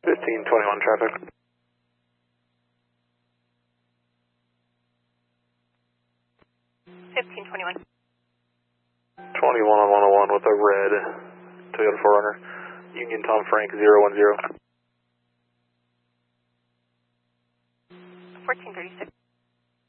1521 traffic. 1521. 21 on 101 with a red Toyota 4Runner. Union Tom Frank 010. 1436.